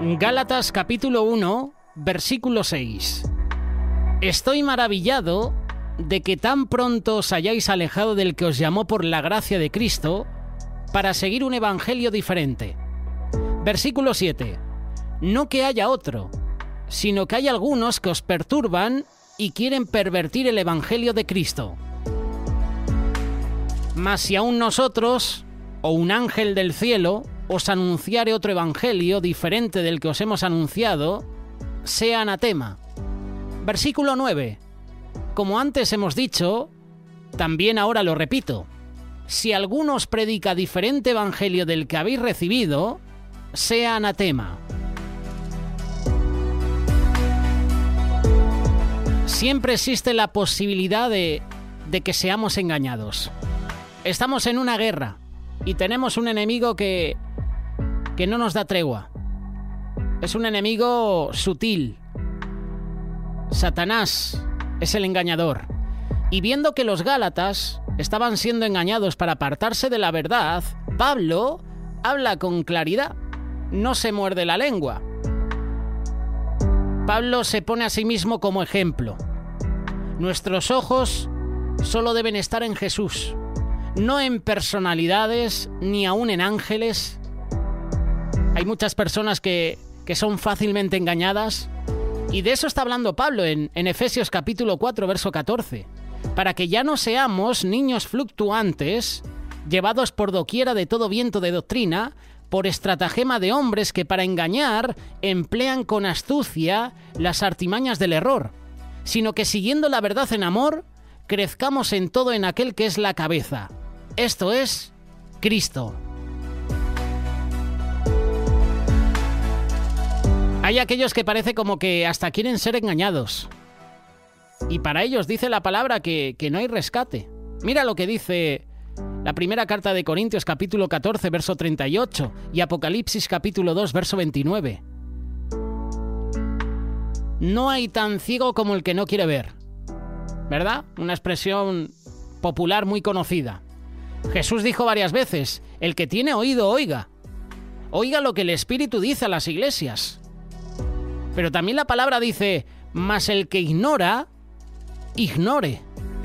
Gálatas capítulo 1, versículo 6. Estoy maravillado de que tan pronto os hayáis alejado del que os llamó por la gracia de Cristo para seguir un evangelio diferente. Versículo 7. No que haya otro, sino que hay algunos que os perturban y quieren pervertir el evangelio de Cristo. Mas si aún nosotros, o un ángel del cielo, os anunciare otro evangelio diferente del que os hemos anunciado, sea anatema. Versículo 9. Como antes hemos dicho, también ahora lo repito. Si alguno os predica diferente evangelio del que habéis recibido, sea anatema. Siempre existe la posibilidad de que seamos engañados. Estamos en una guerra y tenemos un enemigo que no nos da tregua. Es un enemigo sutil. Satanás es el engañador. Y viendo que los Gálatas estaban siendo engañados para apartarse de la verdad, Pablo habla con claridad. No se muerde la lengua. Pablo se pone a sí mismo como ejemplo. Nuestros ojos solo deben estar en Jesús, no en personalidades ni aún en ángeles. Hay muchas personas que son fácilmente engañadas, y de eso está hablando Pablo en Efesios capítulo 4, verso 14, para que ya no seamos niños fluctuantes, llevados por doquiera de todo viento de doctrina, por estratagema de hombres que para engañar emplean con astucia las artimañas del error, sino que siguiendo la verdad en amor, crezcamos en todo en aquel que es la cabeza, esto es, Cristo. Hay aquellos que parece como que hasta quieren ser engañados. Y para ellos dice la palabra que no hay rescate. Mira lo que dice la primera carta de Corintios capítulo 14, verso 38 y Apocalipsis capítulo 2, verso 29. No hay tan ciego como el que no quiere ver. ¿Verdad? Una expresión popular muy conocida. Jesús dijo varias veces, el que tiene oído, oiga. Oiga lo que el Espíritu dice a las iglesias. Pero también la palabra dice, mas el que ignora, ignore.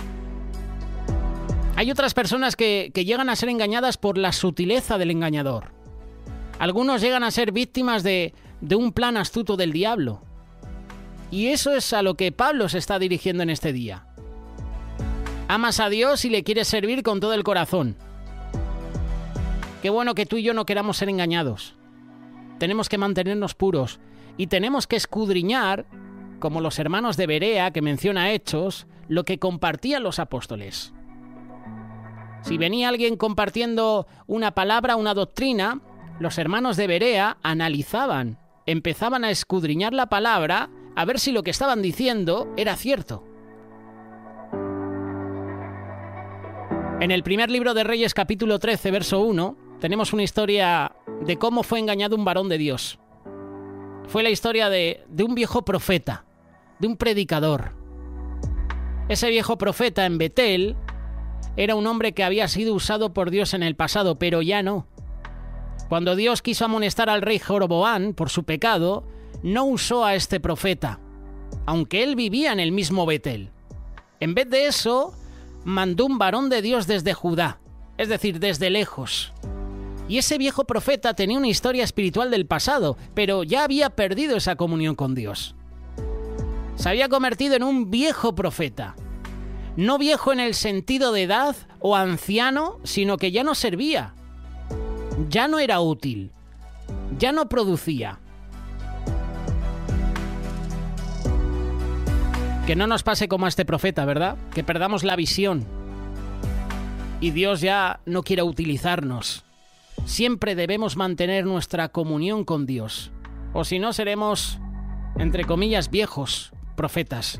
Hay otras personas que llegan a ser engañadas por la sutileza del engañador. Algunos llegan a ser víctimas de un plan astuto del diablo. Y eso es a lo que Pablo se está dirigiendo en este día. Amas a Dios y le quieres servir con todo el corazón. Qué bueno que tú y yo no queramos ser engañados. Tenemos que mantenernos puros y tenemos que escudriñar, como los hermanos de Berea que menciona Hechos, lo que compartían los apóstoles. Si venía alguien compartiendo una palabra, una doctrina, los hermanos de Berea analizaban, empezaban a escudriñar la palabra a ver si lo que estaban diciendo era cierto. En el primer libro de Reyes, capítulo 13, verso 1, tenemos una historia de cómo fue engañado un varón de Dios. Fue la historia de un viejo profeta, de un predicador. Ese viejo profeta en Betel era un hombre que había sido usado por Dios en el pasado, pero ya no. Cuando Dios quiso amonestar al rey Jeroboam por su pecado, no usó a este profeta, aunque él vivía en el mismo Betel. En vez de eso, mandó un varón de Dios desde Judá, es decir, desde lejos. Y ese viejo profeta tenía una historia espiritual del pasado, pero ya había perdido esa comunión con Dios. Se había convertido en un viejo profeta. No viejo en el sentido de edad o anciano, sino que ya no servía. Ya no era útil. Ya no producía. Que no nos pase como a este profeta, ¿verdad? Que perdamos la visión. Y Dios ya no quiera utilizarnos. Siempre debemos mantener nuestra comunión con Dios. O si no, seremos, entre comillas, viejos profetas.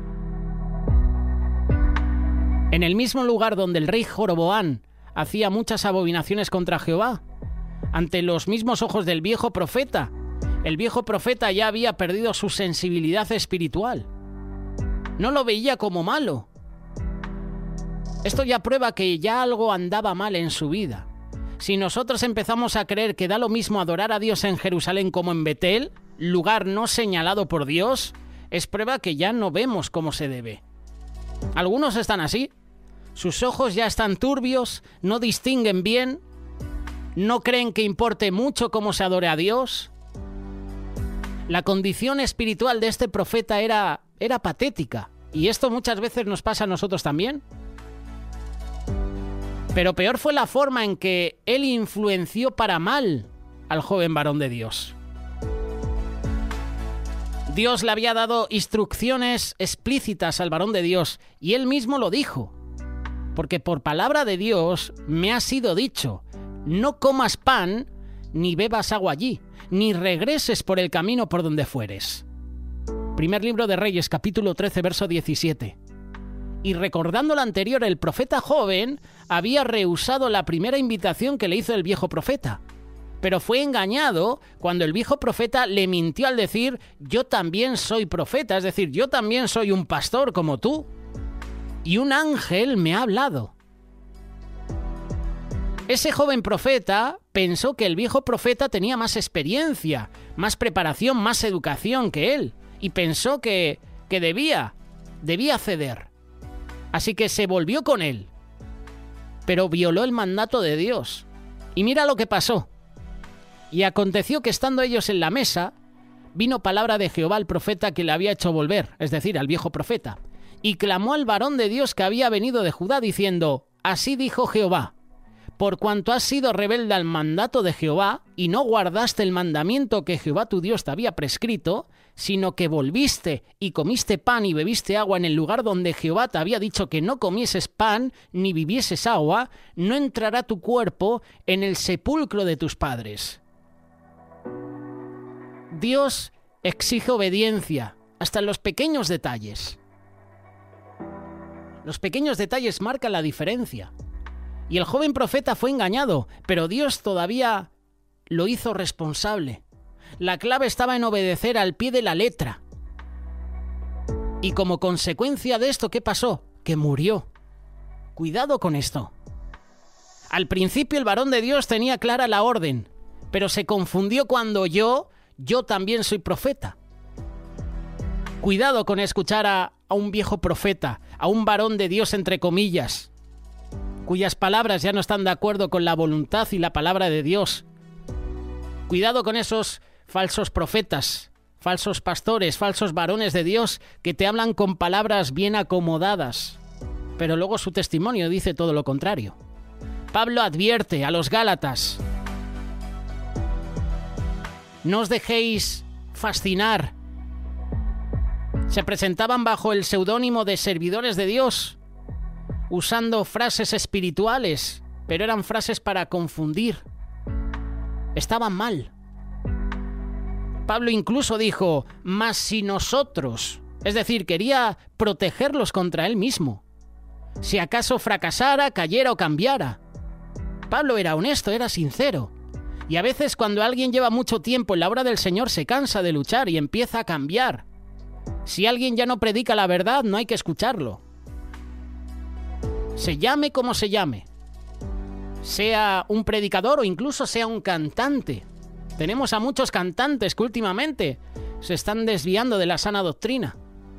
En el mismo lugar donde el rey Jeroboam hacía muchas abominaciones contra Jehová, ante los mismos ojos del viejo profeta, el viejo profeta ya había perdido su sensibilidad espiritual. No lo veía como malo. Esto ya prueba que ya algo andaba mal en su vida. Si nosotros empezamos a creer que da lo mismo adorar a Dios en Jerusalén como en Betel, lugar no señalado por Dios, es prueba que ya no vemos cómo se debe. Algunos están así. Sus ojos ya están turbios, no distinguen bien, no creen que importe mucho cómo se adore a Dios. La condición espiritual de este profeta era patética, y esto muchas veces nos pasa a nosotros también. Pero peor fue la forma en que él influenció para mal al joven varón de Dios. Dios le había dado instrucciones explícitas al varón de Dios, y él mismo lo dijo. Porque por palabra de Dios me ha sido dicho, no comas pan, ni bebas agua allí, ni regreses por el camino por donde fueres. Primer libro de Reyes, capítulo 13, verso 17. Y recordando lo anterior, el profeta joven había rehusado la primera invitación que le hizo el viejo profeta. Pero fue engañado cuando el viejo profeta le mintió al decir, yo también soy profeta, es decir, yo también soy un pastor como tú. Y un ángel me ha hablado. Ese joven profeta pensó que el viejo profeta tenía más experiencia, más preparación, más educación que él. Y pensó que debía ceder. Así que se volvió con él. Pero violó el mandato de Dios. Y mira lo que pasó. Y aconteció que estando ellos en la mesa, vino palabra de Jehová al profeta que le había hecho volver, es decir, al viejo profeta. Y clamó al varón de Dios que había venido de Judá, diciendo, así dijo Jehová, por cuanto has sido rebelde al mandato de Jehová, y no guardaste el mandamiento que Jehová tu Dios te había prescrito, sino que volviste y comiste pan y bebiste agua en el lugar donde Jehová te había dicho que no comieses pan ni bebieses agua, no entrará tu cuerpo en el sepulcro de tus padres. Dios exige obediencia, hasta en los pequeños detalles. Los pequeños detalles marcan la diferencia. Y el joven profeta fue engañado, pero Dios todavía lo hizo responsable. La clave estaba en obedecer al pie de la letra. Y como consecuencia de esto, ¿qué pasó? Que murió. Cuidado con esto. Al principio el varón de Dios tenía clara la orden, pero se confundió cuando yo también soy profeta. Cuidado con escuchar a un viejo profeta, a un varón de Dios entre comillas, cuyas palabras ya no están de acuerdo con la voluntad y la palabra de Dios. Cuidado con esos falsos profetas, falsos pastores, falsos varones de Dios que te hablan con palabras bien acomodadas, pero luego su testimonio dice todo lo contrario. Pablo advierte a los Gálatas, no os dejéis fascinar. Se presentaban bajo el seudónimo de servidores de Dios, usando frases espirituales, pero eran frases para confundir. Estaban mal. Pablo incluso dijo, mas si nosotros, es decir, quería protegerlos contra él mismo. Si acaso fracasara, cayera o cambiara. Pablo era honesto, era sincero. Y a veces cuando alguien lleva mucho tiempo en la obra del Señor se cansa de luchar y empieza a cambiar. Si alguien ya no predica la verdad, no hay que escucharlo. Se llame como se llame. Sea un predicador o incluso sea un cantante. Tenemos a muchos cantantes que últimamente se están desviando de la sana doctrina.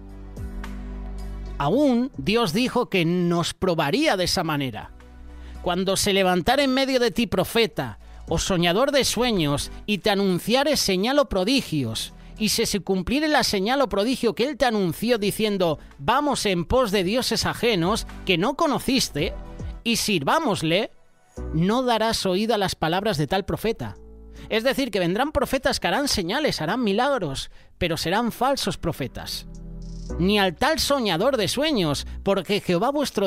Aún Dios dijo que nos probaría de esa manera. Cuando se levantara en medio de ti profeta o soñador de sueños y te anunciare señal o prodigios, y si se cumpliere la señal o prodigio que él te anunció diciendo, vamos en pos de dioses ajenos que no conociste, y sirvámosle, no darás oído a las palabras de tal profeta. Es decir, que vendrán profetas que harán señales, harán milagros, pero serán falsos profetas. Ni al tal soñador de sueños, porque Jehová vuestro